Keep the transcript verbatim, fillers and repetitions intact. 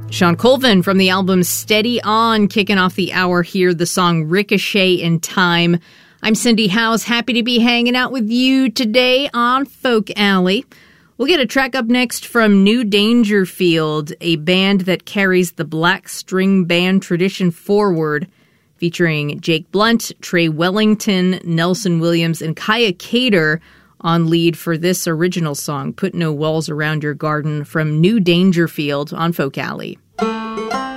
Shawn Colvin from the album Steady On, kicking off the hour here, the song Ricochet in Time. I'm Cindy Howes, happy to be hanging out with you today on Folk Alley. We'll get a track up next from New Dangerfield, a band that carries the black string band tradition forward, featuring Jake Blunt, Trey Wellington, Nelson Williams, and Kaya Cater on lead for this original song, Put No Walls Around Your Garden, from New Dangerfield on Folk Alley.